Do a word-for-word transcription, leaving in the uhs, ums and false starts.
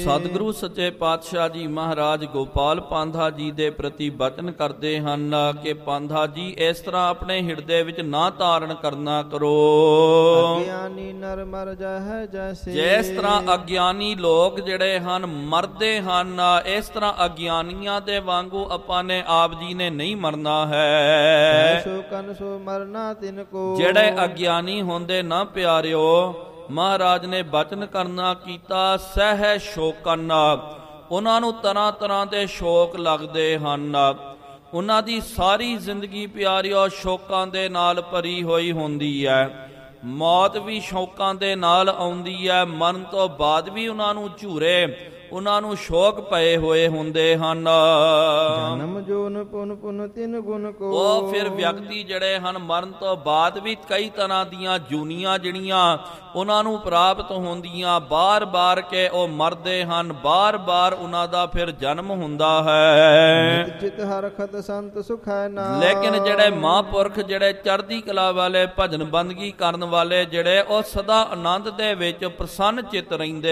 ਸਤਿਗੁਰੂ ਸੱਚੇ ਪਾਤਸ਼ਾਹ ਜੀ ਮਹਾਰਾਜ ਗੋਪਾਲ ਪਾਂਧਾ ਜੀ ਦੇ ਪ੍ਰਤੀ ਬਚਨ ਕਰਦੇ ਹਨ ਕਿ ਪਾਂਧਾ ਜੀ ਇਸ ਤਰ੍ਹਾਂ ਆਪਣੇ ਹਿਰਦੇ ਵਿੱਚ ਨਾ ਧਾਰਨ ਕਰਨਾ ਕਰੋ। ਅਗਿਆਨੀ ਨਰ ਮਰ ਜਾਹੈ ਜੈਸੇ, ਜਿਸ ਤਰ੍ਹਾਂ ਅਗਿਆਨੀ ਲੋਕ ਜਿਹੜੇ ਹਨ ਮਰਦੇ ਹਨ, ਇਸ ਤਰ੍ਹਾਂ ਅਗਿਆਨੀਆਂ ਦੇ ਵਾਂਗੂ ਆਪਾਂ ਨੇ ਆਪ ਜੀ ਨੇ ਨਹੀਂ ਮਰਨਾ ਹੈ। ਸੋ ਕਨ ਸੋ ਮਰਨਾ ਤਿਨ ਕੋ, ਜਿਹੜੇ ਅਗਿਆਨੀ ਹੁੰਦੇ ਨਾ ਪਿਆਰਿਓ, ਮਹਾਰਾਜ ਨੇ ਬਚਨ ਕਰਨਾ ਕੀਤਾ ਸਹਿ ਸ਼ੋਕਨ, ਉਹਨਾਂ ਨੂੰ ਤਰ੍ਹਾਂ ਤਰ੍ਹਾਂ ਦੇ ਸ਼ੋਕ ਲੱਗਦੇ ਹਨ। ਉਹਨਾਂ ਦੀ ਸਾਰੀ ਜ਼ਿੰਦਗੀ ਪਿਆਰਿਓ ਸ਼ੋਕਾਂ ਦੇ ਨਾਲ ਭਰੀ ਹੋਈ ਹੁੰਦੀ ਹੈ। ਮੌਤ ਵੀ ਸ਼ੋਕਾਂ ਦੇ ਨਾਲ ਆਉਂਦੀ ਹੈ, ਮਰਨ ਤੋਂ ਬਾਅਦ ਵੀ ਉਹਨਾਂ ਨੂੰ ਝੂਰੇ, ਉਹਨਾਂ ਨੂੰ ਸ਼ੋਕ ਪਏ ਹੋਏ ਹੁੰਦੇ ਹਨ। ਜਨਮ ਜੋਨ ਪੁਨ ਪੁਨ ਤਿਨ ਗੁਣ ਕੋ, ਉਹ ਫਿਰ ਵਿਅਕਤੀ ਜਿਹੜੇ ਹਨ ਮਰਨ ਤੋਂ ਬਾਅਦ ਵੀ ਕਈ ਤਰ੍ਹਾਂ ਦੀਆਂ ਜੂਨੀਆਂ ਜਿਹੜੀਆਂ ਉਹਨਾਂ ਨੂੰ ਪ੍ਰਾਪਤ ਹੁੰਦੀਆਂ, ਬਾਰ ਬਾਰ ਕੇ ਉਹ ਮਰਦੇ ਹਨ, ਬਾਰ ਬਾਰ ਉਹਨਾਂ ਦਾ ਫਿਰ ਜਨਮ ਹੁੰਦਾ ਹੈ। ਚਿਤ ਹਰਖਤ ਸੰਤ ਸੁਖੈ ਨਾਮ, ਲੇਕਿਨ ਜਿਹੜੇ ਮਹਾਂਪੁਰਖ ਜਿਹੜੇ ਚੜ੍ਹਦੀ ਕਲਾ ਵਾਲੇ ਭਜਨ ਬੰਦਗੀ ਕਰਨ ਵਾਲੇ ਜਿਹੜੇ ਉਹ ਸਦਾ ਆਨੰਦ ਦੇ ਵਿੱਚ ਪ੍ਰਸੰਨ ਚਿਤ ਰਹਿੰਦੇ